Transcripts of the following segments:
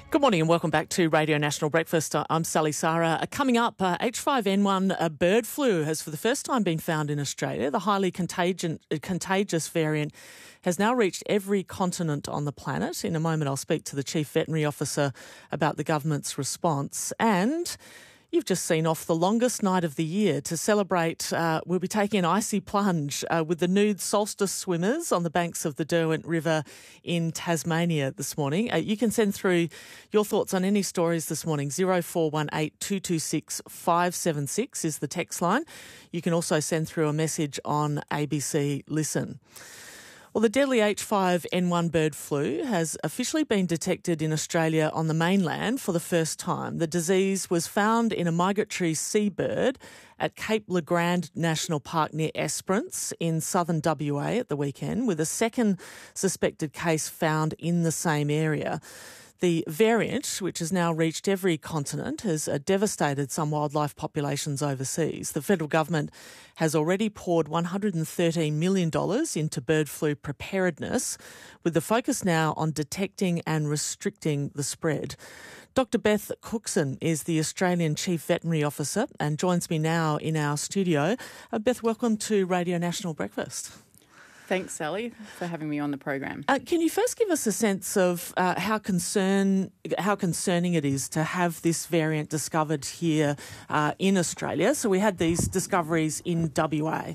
Good morning and welcome back to Radio National Breakfast. I'm Sally Sarah. Coming up, H5N1 bird flu has for the first time been found in Australia. The highly contagious variant has now reached every continent on the planet. In a moment, I'll speak to the Chief Veterinary Officer about the government's response. And you've just seen off the longest night of the year. To celebrate, we'll be taking an icy plunge with the nude solstice swimmers on the banks of the Derwent River in Tasmania this morning. You can send through your thoughts on any stories this morning. 0418 226 576 is the text line. You can also send through a message on ABC Listen. Well, the deadly H5N1 bird flu has officially been detected in Australia on the mainland for the first time. The disease was found in a migratory seabird at Cape Le Grand National Park near Esperance in southern WA at the weekend, with a second suspected case found in the same area. The variant, which has now reached every continent, has devastated some wildlife populations overseas. The federal government has already poured $113 million into bird flu preparedness, with the focus now on detecting and restricting the spread. Dr. Beth Cookson is the Australian Chief Veterinary Officer and joins me now in our studio. Beth, welcome to Radio National Breakfast. Thanks, Sally, for having me on the program. Can you first give us a sense of how concerning it is to have this variant discovered here in Australia? So we had these discoveries in WA.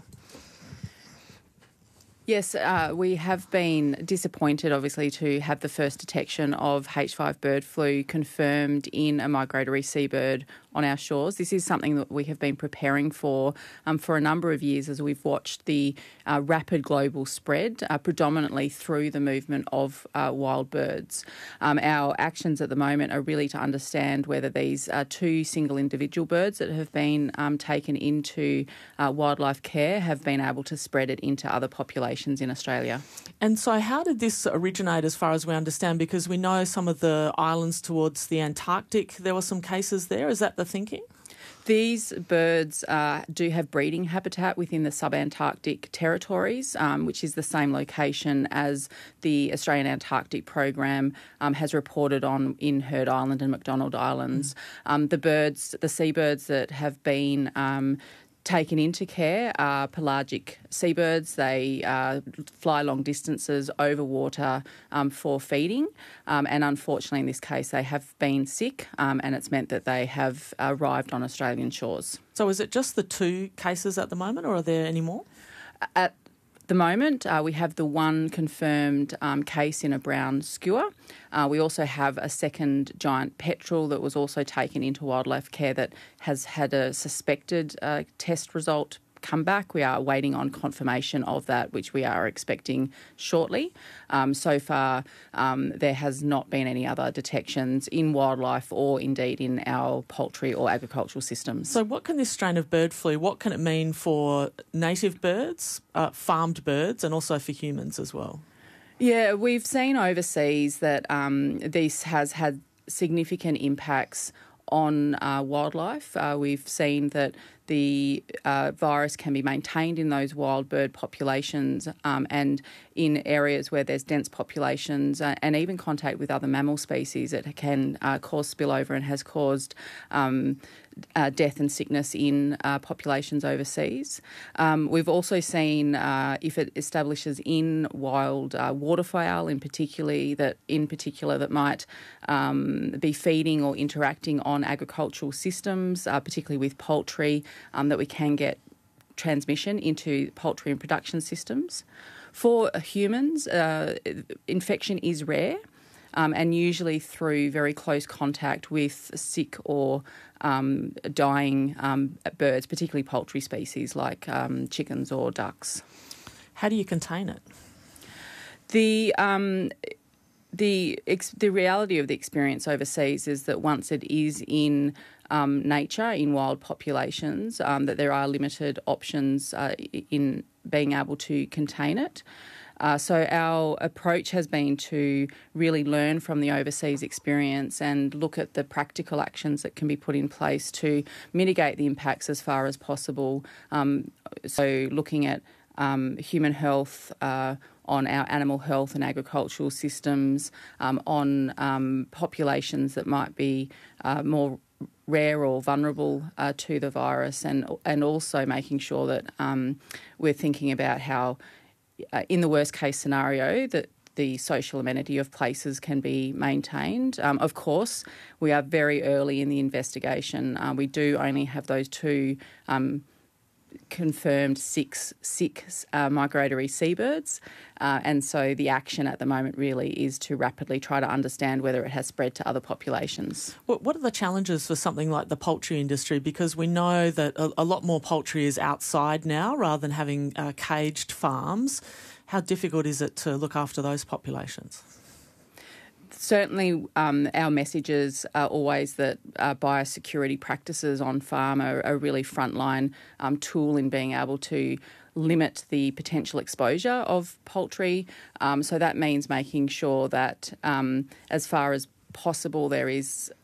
Yes, we have been disappointed, obviously, to have the first detection of H5 bird flu confirmed in a migratory seabird on our shores. This is something that we have been preparing for a number of years as we've watched the rapid global spread, predominantly through the movement of wild birds. Our actions at the moment are really to understand whether these two single individual birds that have been taken into wildlife care have been able to spread it into other populations in Australia. And so how did this originate as far as we understand? Because we know some of the islands towards the Antarctic, there were some cases there. Is that the thinking? These birds do have breeding habitat within the subantarctic territories, which is the same location as the Australian Antarctic Program has reported on in Heard Island and McDonald Islands. The seabirds that have been taken into care are pelagic seabirds. They fly long distances over water for feeding, and unfortunately in this case they have been sick, and it's meant that they have arrived on Australian shores. So is it just the two cases at the moment, or are there any more? At the moment, we have the one confirmed case in a brown skua. We also have a second giant petrel that was also taken into wildlife care that has had a suspected test result come back. We are waiting on confirmation of that, which we are expecting shortly. So far, there has not been any other detections in wildlife or indeed in our poultry or agricultural systems. So what can this strain of bird flu, what can it mean for native birds, farmed birds, and also for humans as well? Yeah, we've seen overseas that this has had significant impacts on wildlife. We've seen that the virus can be maintained in those wild bird populations and in areas where there's dense populations and even contact with other mammal species. It can cause spillover and has caused death and sickness in populations overseas. We've also seen if it establishes in wild waterfowl in particular that might be feeding or interacting on agricultural systems, particularly with poultry, that we can get transmission into poultry and production systems. For humans, infection is rare. And usually through very close contact with sick or dying birds, particularly poultry species like chickens or ducks. How do you contain it? The reality of the experience overseas is that once it is in nature, in wild populations, that there are limited options in being able to contain it. So our approach has been to really learn from the overseas experience and look at the practical actions that can be put in place to mitigate the impacts as far as possible. So looking at human health, on our animal health and agricultural systems, on populations that might be more rare or vulnerable to the virus, and also making sure that we're thinking about how, in the worst case scenario, that the social amenity of places can be maintained. Of course, we are very early in the investigation. We do only have those two confirmed sick migratory seabirds, and so the action at the moment really is to rapidly try to understand whether it has spread to other populations. What are the challenges for something like the poultry industry? Because we know that a lot more poultry is outside now rather than having caged farms. How difficult is it to look after those populations? Certainly, our messages are always that biosecurity practices on farm are a really frontline tool in being able to limit the potential exposure of poultry. So that means making sure that, as far as possible, there is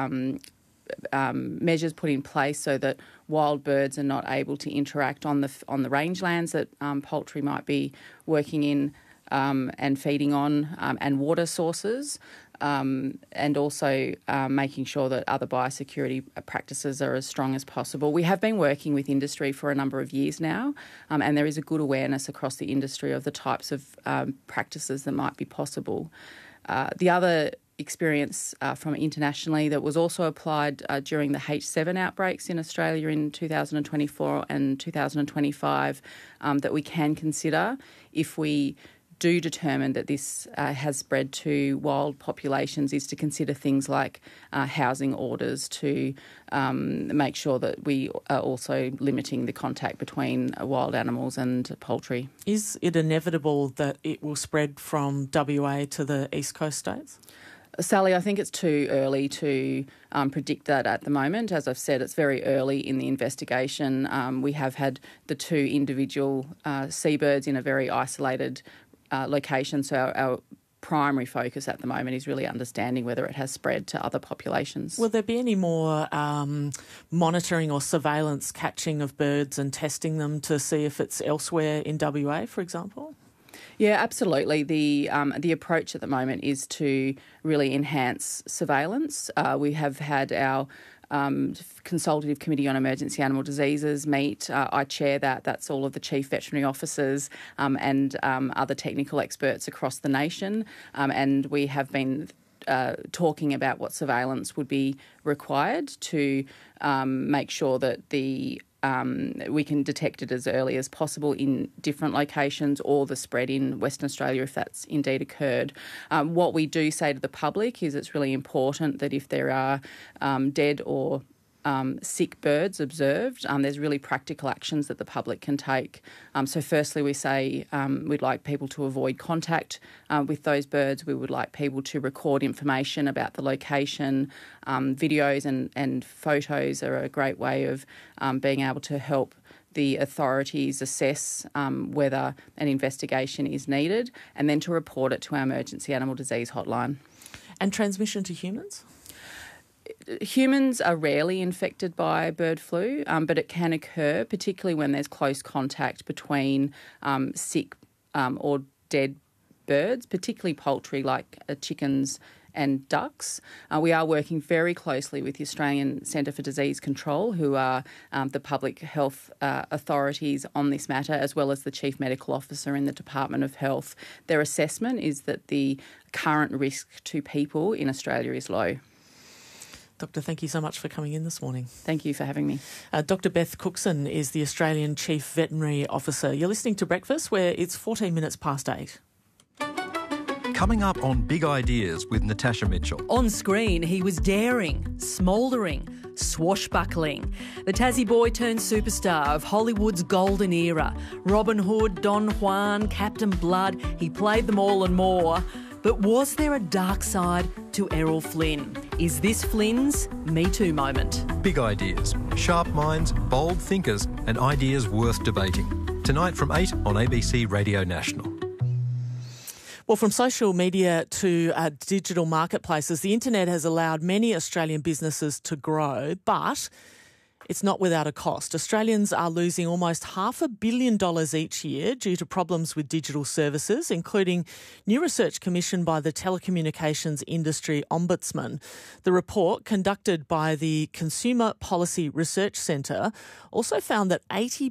measures put in place so that wild birds are not able to interact on the rangelands that poultry might be working in and feeding on, and water sources, and also making sure that other biosecurity practices are as strong as possible. We have been working with industry for a number of years now, and there is a good awareness across the industry of the types of practices that might be possible. The other experience from internationally that was also applied during the H7 outbreaks in Australia in 2024 and 2025 that we can consider if we do determine that this has spread to wild populations is to consider things like housing orders to make sure that we are also limiting the contact between wild animals and poultry. Is it inevitable that it will spread from WA to the East Coast states? Sally, I think it's too early to predict that at the moment. As I've said, it's very early in the investigation. We have had the two individual seabirds in a very isolated location, so our primary focus at the moment is really understanding whether it has spread to other populations. Will there be any more monitoring or surveillance catching of birds and testing them to see if it's elsewhere in WA, for example? Yeah, absolutely. The approach at the moment is to really enhance surveillance. We have had our Consultative Committee on Emergency Animal Diseases meet. I chair that. That's all of the chief veterinary officers and other technical experts across the nation. And we have been talking about what surveillance would be required to make sure that we can detect it as early as possible in different locations, or the spread in Western Australia if that's indeed occurred. What we do say to the public is it's really important that if there are dead or sick birds observed, there's really practical actions that the public can take. So firstly, we say we'd like people to avoid contact with those birds. We would like people to record information about the location. Videos and photos are a great way of being able to help the authorities assess whether an investigation is needed, and then to report it to our emergency animal disease hotline. And transmission to humans? Humans are rarely infected by bird flu, but it can occur, particularly when there's close contact between sick or dead birds, particularly poultry like chickens and ducks. We are working very closely with the Australian Centre for Disease Control, who are the public health authorities on this matter, as well as the Chief Medical Officer in the Department of Health. Their assessment is that the current risk to people in Australia is low. Doctor, thank you so much for coming in this morning. Thank you for having me. Dr. Beth Cookson is the Australian Chief Veterinary Officer. You're listening to Breakfast, where it's 14 minutes past 8. Coming up on Big Ideas with Natasha Mitchell. On screen, he was daring, smouldering, swashbuckling. The Tassie boy turned superstar of Hollywood's golden era. Robin Hood, Don Juan, Captain Blood, he played them all and more. But was there a dark side to Errol Flynn? Is this Flynn's Me Too moment? Big Ideas. Sharp minds, bold thinkers and ideas worth debating. Tonight from 8 on ABC Radio National. Well, from social media to digital marketplaces, the internet has allowed many Australian businesses to grow, but It's not without a cost. Australians are losing almost $500 million each year due to problems with digital services, including new research commissioned by the Telecommunications Industry Ombudsman. The report, conducted by the Consumer Policy Research Centre, also found that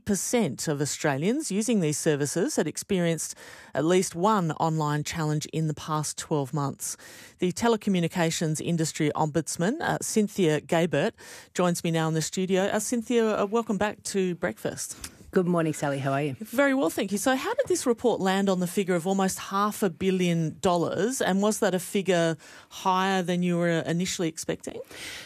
80% of Australians using these services had experienced at least one online challenge in the past 12 months. The Telecommunications Industry Ombudsman, Cynthia Gabert, joins me now in the studio. Cynthia, welcome back to Breakfast. Good morning, Sally. How are you? Very well, thank you. So how did this report land on the figure of almost $500 million, and was that a figure higher than you were initially expecting?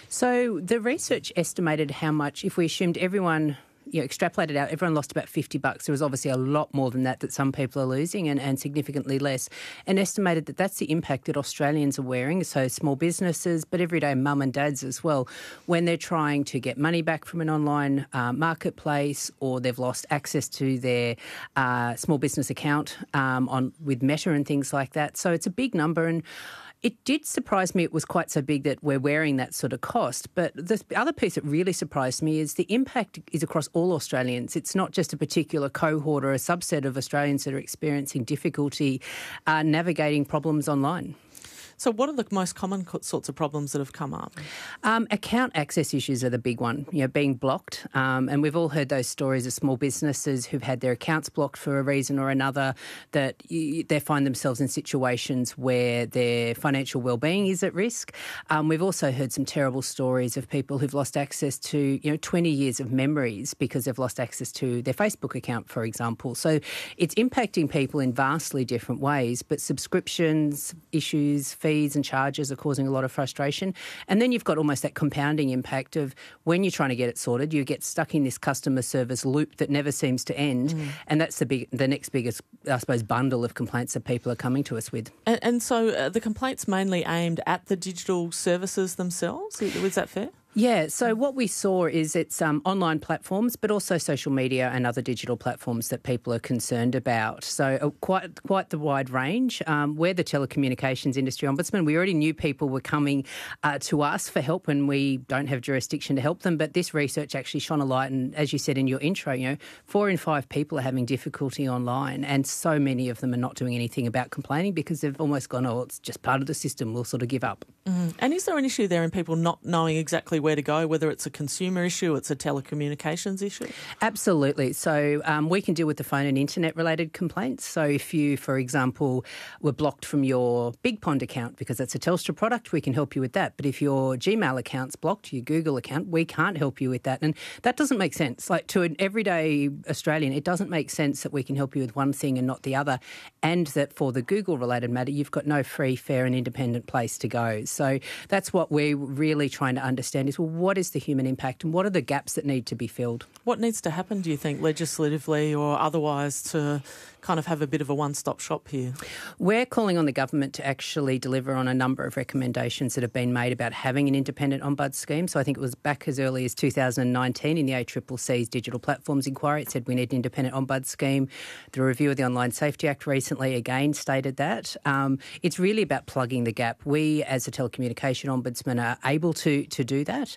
So the research estimated how much, if we assumed everyone, extrapolated out, everyone lost about $50. There was obviously a lot more than that some people are losing and significantly less, and estimated that that's the impact that Australians are wearing, so small businesses, but everyday mum and dads as well, when they're trying to get money back from an online marketplace, or they've lost access to their small business account with Meta and things like that. So it's a big number, and it did surprise me it was quite so big that we're wearing that sort of cost. But the other piece that really surprised me is the impact is across all Australians. It's not just a particular cohort or a subset of Australians that are experiencing difficulty navigating problems online. So what are the most common sorts of problems that have come up? Account access issues are the big one, being blocked. And we've all heard those stories of small businesses who've had their accounts blocked for a reason or another, that they find themselves in situations where their financial well-being is at risk. We've also heard some terrible stories of people who've lost access to 20 years of memories because they've lost access to their Facebook account, for example. So it's impacting people in vastly different ways, but subscriptions, issues, fees and charges are causing a lot of frustration. And then you've got almost that compounding impact of when you're trying to get it sorted, you get stuck in this customer service loop that never seems to end. And that's the next biggest, I suppose, bundle of complaints that people are coming to us with. And so the complaints mainly aimed at the digital services themselves? Was that fair? Yeah, so what we saw is it's online platforms, but also social media and other digital platforms that people are concerned about. So quite the wide range. We're the Telecommunications Industry Ombudsman. We already knew people were coming to us for help, and we don't have jurisdiction to help them. But this research actually shone a light, and as you said in your intro, 4 in 5 people are having difficulty online, and so many of them are not doing anything about complaining because they've almost gone, it's just part of the system, we'll sort of give up. And is there an issue there in people not knowing exactly where to go, whether it's a consumer issue, it's a telecommunications issue? Absolutely. So we can deal with the phone and internet-related complaints. So if you, for example, were blocked from your Big Pond account because that's a Telstra product, we can help you with that. But if your Gmail account's blocked, your Google account, we can't help you with that. And that doesn't make sense. Like, to an everyday Australian, it doesn't make sense that we can help you with one thing and not the other, and that for the Google-related matter, you've got no free, fair and independent place to go. So that's what we're really trying to understand is, what is the human impact and what are the gaps that need to be filled? What needs to happen, do you think, legislatively or otherwise, to kind of have a bit of a one-stop shop here? We're calling on the government to actually deliver on a number of recommendations that have been made about having an independent ombuds scheme. So I think it was back as early as 2019 in the ACCC's Digital Platforms Inquiry. It said we need an independent ombuds scheme. The review of the Online Safety Act recently again stated that. It's really about plugging the gap. We, as a telecommunication ombudsman, are able to do that.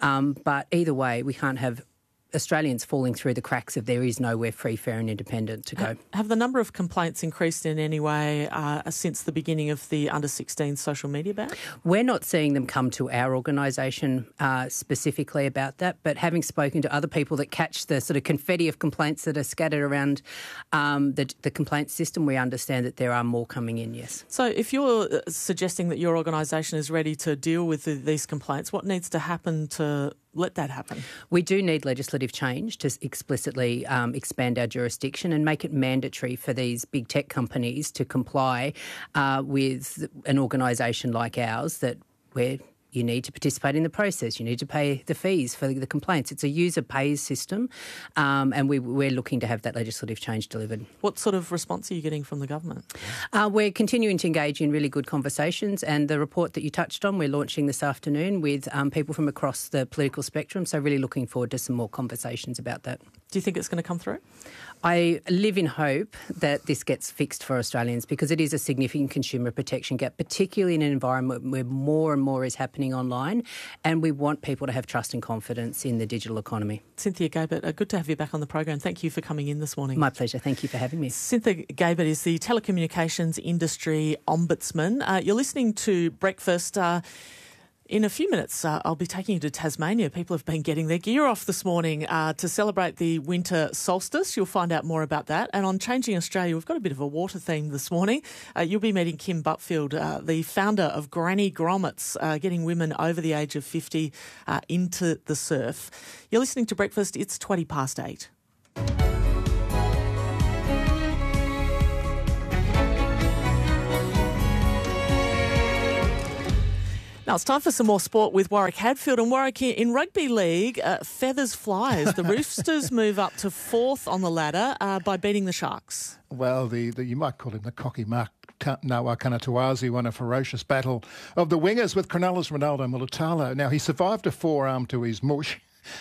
But either way, we can't have Australians falling through the cracks of there is nowhere free, fair and independent to go. Have the number of complaints increased in any way since the beginning of the under-16 social media ban? We're not seeing them come to our organisation specifically about that, but having spoken to other people that catch the sort of confetti of complaints that are scattered around the complaint system, we understand that there are more coming in, yes. So if you're suggesting that your organisation is ready to deal with these complaints, what needs to happen to let that happen? We do need legislative change to explicitly expand our jurisdiction and make it mandatory for these big tech companies to comply with an organisation like ours where you need to participate in the process. You need to pay the fees for the complaints. It's a user pays system, and we're looking to have that legislative change delivered. What sort of response are you getting from the government? We're continuing to engage in really good conversations, and the report that you touched on, we're launching this afternoon with people from across the political spectrum, so really looking forward to some more conversations about that. Do you think it's going to come through? I live in hope that this gets fixed for Australians because it is a significant consumer protection gap, particularly in an environment where more and more is happening online, and we want people to have trust and confidence in the digital economy. Cynthia Gabert, good to have you back on the program. Thank you for coming in this morning. My pleasure. Thank you for having me. Cynthia Gabert is the telecommunications industry ombudsman. You're listening to Breakfast. In a few minutes, I'll be taking you to Tasmania. People have been getting their gear off this morning to celebrate the winter solstice. You'll find out more about that. And on Changing Australia, we've got a bit of a water theme this morning. You'll be meeting Kim Butfield, the founder of Granny Grommets, getting women over the age of 50 into the surf. You're listening to Breakfast. It's 8:20. Now it's time for some more sport with Warwick Hadfield. And Warwick, in rugby league, feathers fly as the Roosters move up to 4th on the ladder by beating the Sharks. Well, the you might call him the cocky Mark Nawa Kanatuazi won a ferocious battle of the wingers with Cronulla's Ronaldo Mulitalo. Now, he survived a forearm to his mush.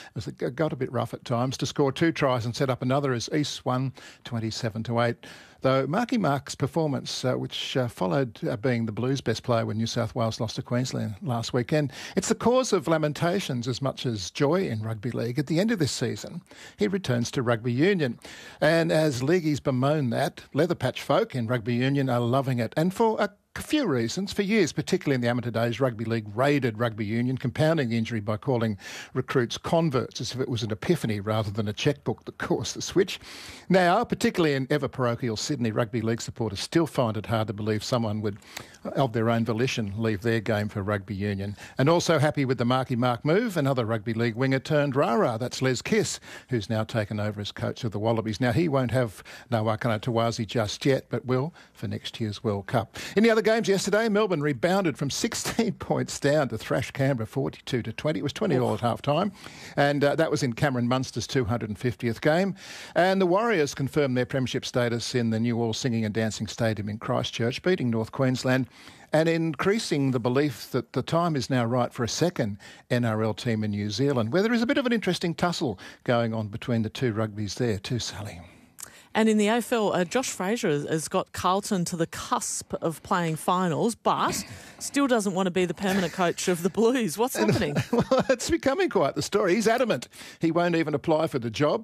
It got a bit rough at times to score 2 tries and set up another as East won 27-8. Though Mark's performance, which followed being the Blues' best player when New South Wales lost to Queensland last weekend, it's the cause of lamentations as much as joy in rugby league. At the end of this season, he returns to rugby union. And as leagueies bemoan that, leatherpatch folk in rugby union are loving it. And for a few reasons. For years, particularly in the amateur days, rugby league raided rugby union, compounding the injury by calling recruits converts as if it was an epiphany rather than a checkbook that caused the switch. Now, particularly in ever-parochial Sydney, rugby league supporters still find it hard to believe someone would, of their own volition, leave their game for rugby union. And also happy with the Mark move, another rugby league winger turned rah-rah. That's Les Kiss, who's now taken over as coach of the Wallabies. Now, he won't have Nawakana Tawazi just yet, but will for next year's World Cup. In the other games yesterday, Melbourne rebounded from 16 points down to thrash Canberra 42-20. It was 20-all at half-time, and that was in Cameron Munster's 250th game. And the Warriors confirmed their premiership status in the new All Singing and Dancing Stadium in Christchurch, beating North Queensland and increasing the belief that the time is now right for a second NRL team in New Zealand, where there is a bit of an interesting tussle going on between the two rugbies there too, Sally. And in the AFL, Josh Fraser has got Carlton to the cusp of playing finals, but still doesn't want to be the permanent coach of the Blues. What's happening? Well, it's becoming quite the story. He's adamant. He won't even apply for the job.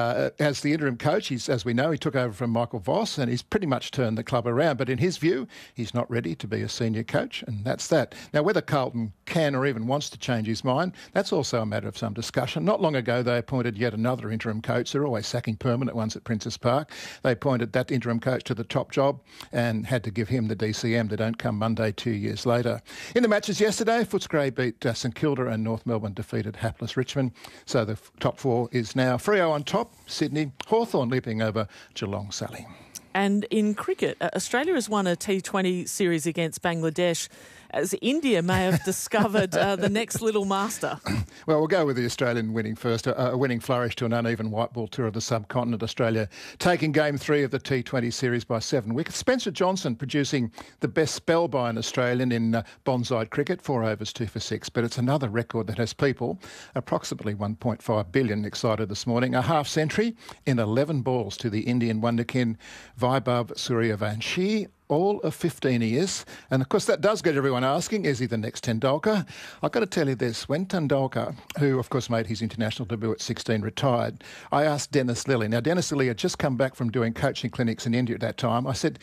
As the interim coach, as we know, he took over from Michael Voss and he's pretty much turned the club around. But in his view, he's not ready to be a senior coach, and that's that. Now, whether Carlton can or even wants to change his mind, that's also a matter of some discussion. Not long ago, they appointed yet another interim coach. They're always sacking permanent ones at Princes Park. They appointed that interim coach to the top job and had to give him the DCM. They don't come Monday 2 years later. In the matches yesterday, Footscray beat St Kilda and North Melbourne defeated hapless Richmond. So the top 4 is now Freo on top, Sydney, Hawthorn leaping over Geelong, Sally. And in cricket, Australia has won a T20 series against Bangladesh, as India may have discovered the next little master. Well, we'll go with the Australian winning first. A winning flourish to an uneven white ball tour of the subcontinent. Australia taking game 3 of the T20 series by 7 wickets. Spencer Johnson producing the best spell by an Australian in bonsai cricket, 4 overs, 2 for 6. But it's another record that has people, approximately 1.5 billion, excited this morning. A half century in 11 balls to the Indian wonderkin Vaibhav Suryavanshi. All of 15 years. And of course, that does get everyone asking, is he the next Tendulkar? I've got to tell you this. When Tendulkar, who of course made his international debut at 16, retired, I asked Dennis Lilly. Now, Dennis Lilly had just come back from doing coaching clinics in India at that time. I said,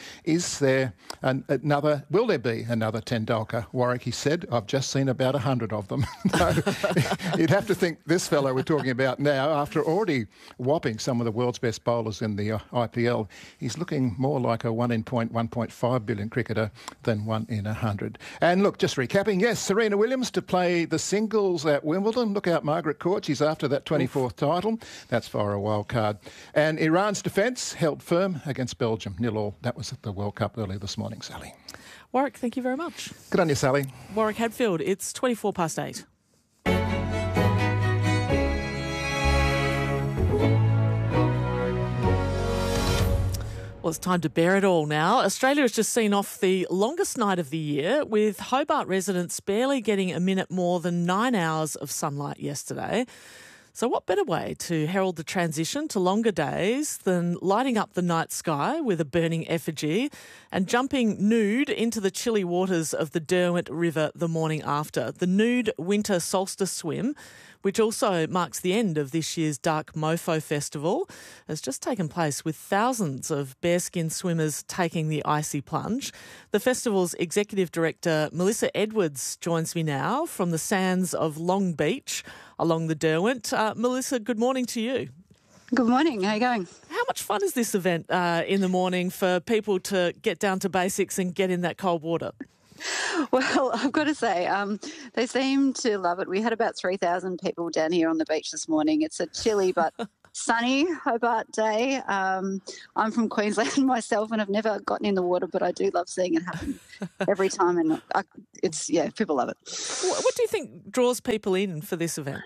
will there be another Tendulkar? Warwick, he said, I've just seen about 100 of them. So you'd have to think this fellow we're talking about now, after already whopping some of the world's best bowlers in the IPL, he's looking more like a 1.5 billion cricketer than 1 in 100. And look, just recapping, yes, Serena Williams to play the singles at Wimbledon. Look out, Margaret Court. She's after that 24th title. That's for a wild card. And Iran's defence held firm against Belgium, 0-0. That was at the World Cup earlier this morning, Sally. Warwick, thank you very much. Good on you, Sally. Warwick Hadfield, it's 8:24. Well, it's time to bear it all now. Australia has just seen off the longest night of the year, with Hobart residents barely getting a minute more than 9 hours of sunlight yesterday. So what better way to herald the transition to longer days than lighting up the night sky with a burning effigy and jumping nude into the chilly waters of the Derwent River the morning after. The Nude Winter Solstice Swim, which also marks the end of this year's Dark Mofo Festival, has just taken place with thousands of bareskinned swimmers taking the icy plunge. The festival's executive director, Melissa Edwards, joins me now from the sands of Long Beach along the Derwent. Melissa, good morning to you. Good morning. How are you going? How much fun is this event in the morning for people to get down to basics and get in that cold water? Well, I've got to say, they seem to love it. We had about 3,000 people down here on the beach this morning. It's a chilly but sunny Hobart day. I'm from Queensland myself and I've never gotten in the water, but I do love seeing it happen every time. And people love it. What do you think draws people in for this event?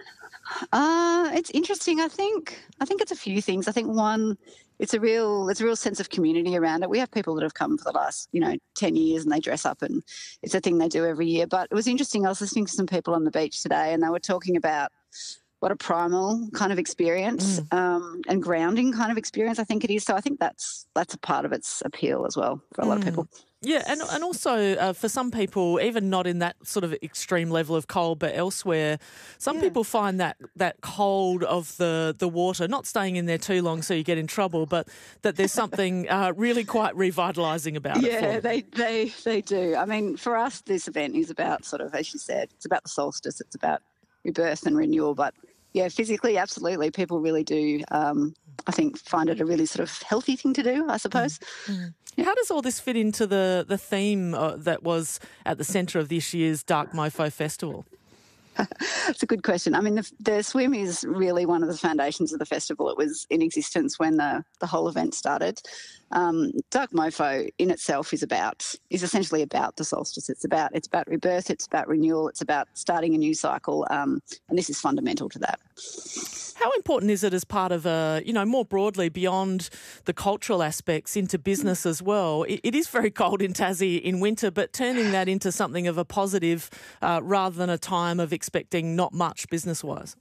It's interesting. I think it's a few things. I think one, it's a real sense of community around it. We have people that have come for the last, 10 years and they dress up and it's a thing they do every year. But it was interesting. I was listening to some people on the beach today and they were talking about what a primal kind of experience and grounding kind of experience I think it is. So I think that's a part of its appeal as well for a lot of people. Yeah, and also for some people, even not in that sort of extreme level of cold, but elsewhere, some people find that cold of the water, not staying in there too long so you get in trouble, but that there's something really quite revitalising about it. Yeah, they do. I mean, for us, this event is about sort of, as you said, it's about the solstice, it's about rebirth and renewal, but yeah, physically, absolutely, people really do, I think, find it a really sort of healthy thing to do, I suppose. How does all this fit into the theme that was at the centre of this year's Dark Mofo Festival? It's a good question. I mean, the swim is really one of the foundations of the festival. It was in existence when the whole event started. Dark Mofo in itself is essentially about the solstice. It's about rebirth. It's about renewal. It's about starting a new cycle. And this is fundamental to that. How important is it as part of more broadly beyond the cultural aspects into business as well? It is very cold in Tassie in winter, but turning that into something of a positive rather than a time of expecting not much business-wise.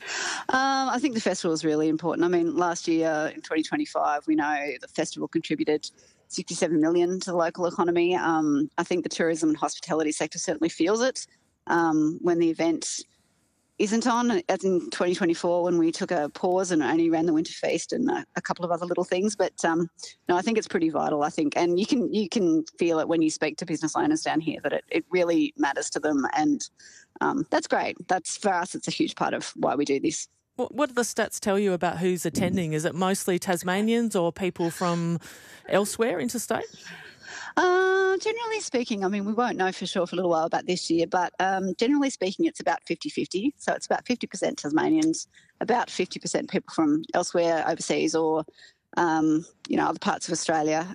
I think the festival is really important. I mean, last year in 2025, we know the festival contributed $67 million to the local economy. I think the tourism and hospitality sector certainly feels it when the event isn't on, as in 2024 when we took a pause and only ran the Winter Feast and a couple of other little things. But no, I think it's pretty vital, I think. And you can feel it when you speak to business owners down here that it really matters to them. And that's great. For us, it's a huge part of why we do this. What do the stats tell you about who's attending? Is it mostly Tasmanians or people from elsewhere interstate? Generally speaking, I mean, we won't know for sure for a little while about this year, but generally speaking, it's about 50-50. So it's about 50% Tasmanians, about 50% people from elsewhere, overseas, or, other parts of Australia.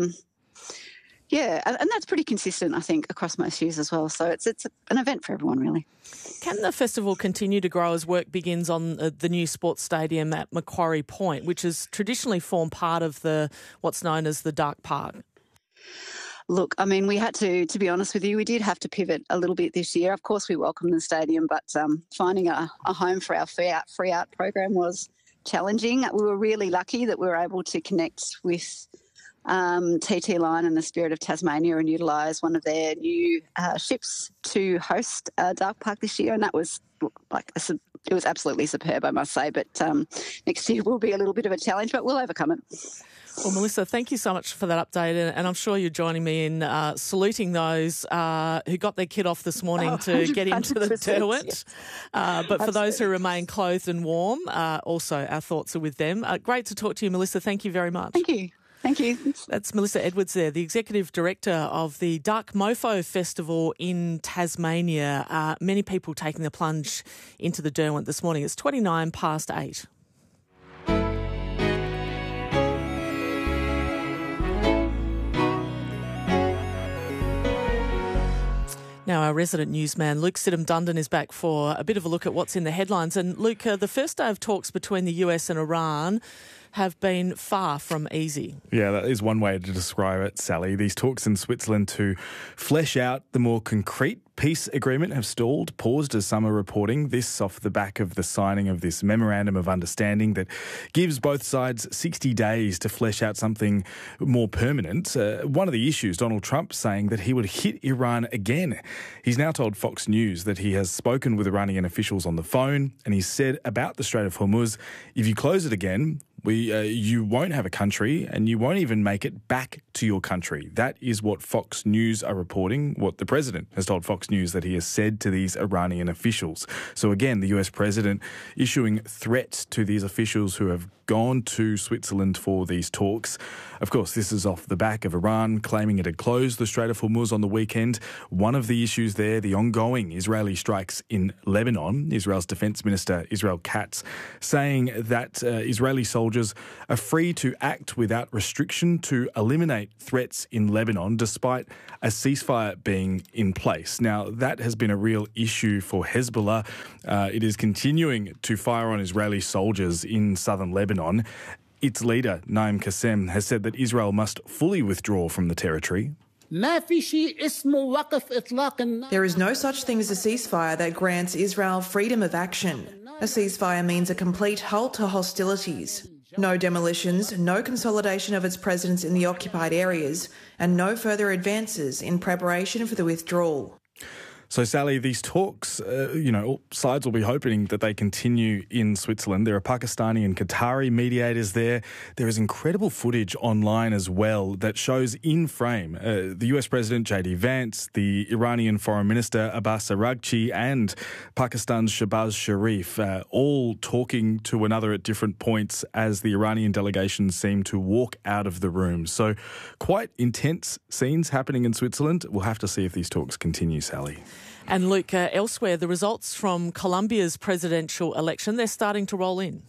Yeah, and that's pretty consistent, I think, across most years as well. So it's an event for everyone, really. Can the festival continue to grow as work begins on the new sports stadium at Macquarie Point, which has traditionally formed part of what's known as the Dark Park? Look, I mean, we had to be honest with you, we did have to pivot a little bit this year. Of course, we welcomed the stadium, but finding a home for our free art program was challenging. We were really lucky that we were able to connect with TT Line and the Spirit of Tasmania and utilise one of their new ships to host Dark Park this year, and that was it was absolutely superb, I must say. But next year will be a little bit of a challenge, but we'll overcome it. Well, Melissa, thank you so much for that update, and I'm sure you're joining me in saluting those who got their kid off this morning to get into the Derwent. Yes. But absolutely. For those who remain clothed and warm, also our thoughts are with them. Great to talk to you, Melissa. Thank you very much. Thank you. Thank you. That's Melissa Edwards there, the Executive Director of the Dark Mofo Festival in Tasmania. Many people taking the plunge into the Derwent this morning. It's 8:29. Now, our resident newsman, Luke Sidham-Dundon, is back for a bit of a look at what's in the headlines. And, Luke, the first day of talks between the US and Iran have been far from easy. Yeah, that is one way to describe it, Sally. These talks in Switzerland to flesh out the more concrete peace agreement have stalled, paused as some are reporting. This off the back of the signing of this memorandum of understanding that gives both sides 60 days to flesh out something more permanent. One of the issues, Donald Trump saying that he would hit Iran again. He's now told Fox News that he has spoken with Iranian officials on the phone, and he said about the Strait of Hormuz, if you close it again, you won't have a country and you won't even make it back to your country. That is what Fox News are reporting, what the president has told Fox News that he has said to these Iranian officials. So again, the US president issuing threats to these officials who have gone to Switzerland for these talks. Of course, this is off the back of Iran claiming it had closed the Strait of Hormuz on the weekend. One of the issues there, the ongoing Israeli strikes in Lebanon. Israel's Defense Minister, Israel Katz, saying that Israeli soldiers are free to act without restriction to eliminate threats in Lebanon, despite a ceasefire being in place. Now, that has been a real issue for Hezbollah. It is continuing to fire on Israeli soldiers in southern Lebanon. Its leader, Naim Qassem, has said that Israel must fully withdraw from the territory. There is no such thing as a ceasefire that grants Israel freedom of action. A ceasefire means a complete halt to hostilities. No demolitions, no consolidation of its presence in the occupied areas, and no further advances in preparation for the withdrawal. So, Sally, these talks, all sides will be hoping that they continue in Switzerland. There are Pakistani and Qatari mediators there. There is incredible footage online as well that shows in frame the US President J.D. Vance, the Iranian Foreign Minister Abbas Araghchi, and Pakistan's Shehbaz Sharif, all talking to another at different points as the Iranian delegation seem to walk out of the room. So, quite intense scenes happening in Switzerland. We'll have to see if these talks continue, Sally. And Luke, elsewhere, the results from Colombia's presidential election, they're starting to roll in.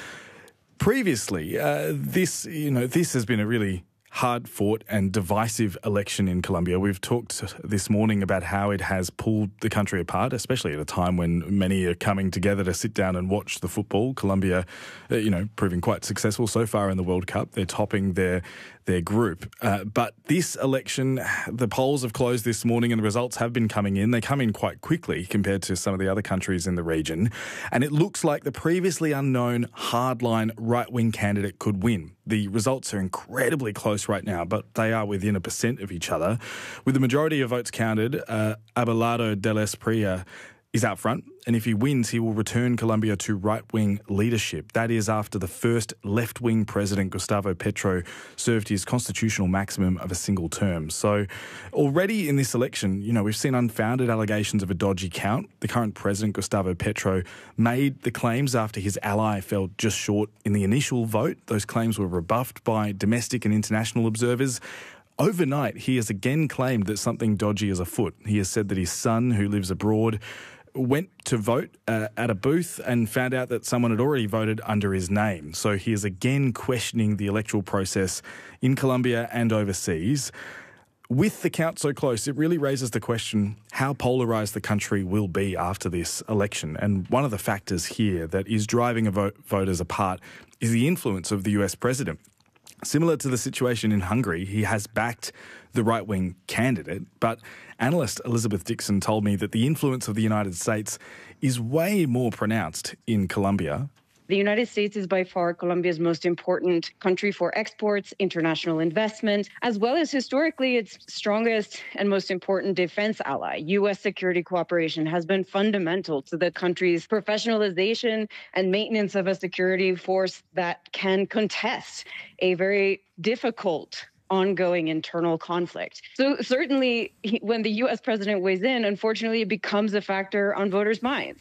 Previously, this has been a really hard-fought and divisive election in Colombia. We've talked this morning about how it has pulled the country apart, especially at a time when many are coming together to sit down and watch the football. Colombia, proving quite successful so far in the World Cup. They're topping their group. But this election, the polls have closed this morning and the results have been coming in. They come in quite quickly compared to some of the other countries in the region. And it looks like the previously unknown hardline right-wing candidate could win. The results are incredibly close right now, but they are within 1% of each other. With the majority of votes counted, Abelardo del Espriella is out front, and if he wins, he will return Colombia to right-wing leadership. That is after the first left-wing president, Gustavo Petro, served his constitutional maximum of a single term. So already in this election, we've seen unfounded allegations of a dodgy count. The current president, Gustavo Petro, made the claims after his ally fell just short in the initial vote. Those claims were rebuffed by domestic and international observers. Overnight, he has again claimed that something dodgy is afoot. He has said that his son, who lives abroad, went to vote at a booth and found out that someone had already voted under his name. So he is again questioning the electoral process in Colombia and overseas. With the count so close, it really raises the question how polarised the country will be after this election. And one of the factors here that is driving voters apart is the influence of the US president. Similar to the situation in Hungary, he has backed the right-wing candidate, but analyst Elizabeth Dixon told me that the influence of the United States is way more pronounced in Colombia. The United States is by far Colombia's most important country for exports, international investment, as well as historically its strongest and most important defense ally. U.S. security cooperation has been fundamental to the country's professionalization and maintenance of a security force that can contest a very difficult ongoing internal conflict. So certainly when the U.S. president weighs in, unfortunately, it becomes a factor on voters' minds.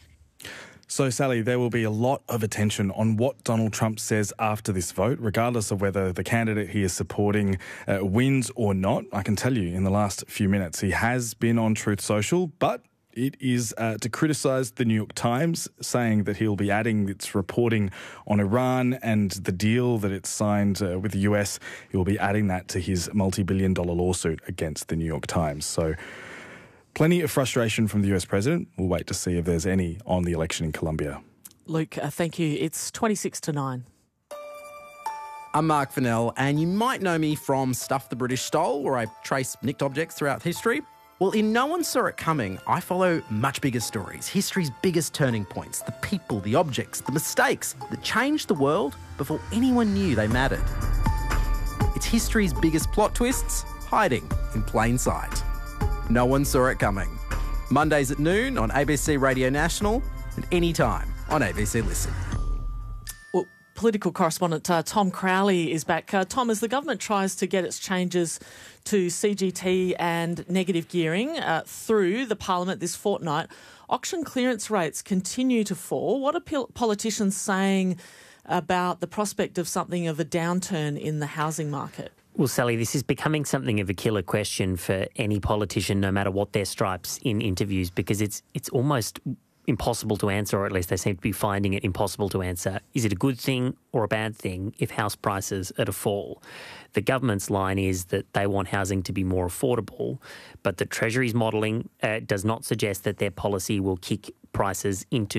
So, Sally, there will be a lot of attention on what Donald Trump says after this vote, regardless of whether the candidate he is supporting wins or not. I can tell you in the last few minutes he has been on Truth Social, but it is to criticise the New York Times, saying that he'll be adding its reporting on Iran and the deal that it's signed with the US. He'll be adding that to his multi-billion-dollar lawsuit against the New York Times. So plenty of frustration from the US president. We'll wait to see if there's any on the election in Colombia. Luke, thank you. It's 26 to 9. I'm Mark Fennell, and you might know me from Stuff the British Stole, where I trace nicked objects throughout history. Well, in No One Saw It Coming, I follow much bigger stories, history's biggest turning points, the people, the objects, the mistakes that changed the world before anyone knew they mattered. It's history's biggest plot twists, hiding in plain sight. No One Saw It Coming. Mondays at noon on ABC Radio National and anytime on ABC Listen. Well, political correspondent Tom Crowley is back. Tom, as the government tries to get its changes to CGT and negative gearing through the Parliament this fortnight, auction clearance rates continue to fall. What are politicians saying about the prospect of something of a downturn in the housing market? Well, Sally, this is becoming something of a killer question for any politician, no matter what their stripes in interviews, because it's almost impossible to answer, or at least they seem to be finding it impossible to answer. Is it a good thing or a bad thing if house prices are to fall? The government's line is that they want housing to be more affordable, but the Treasury's modelling does not suggest that their policy will kick prices into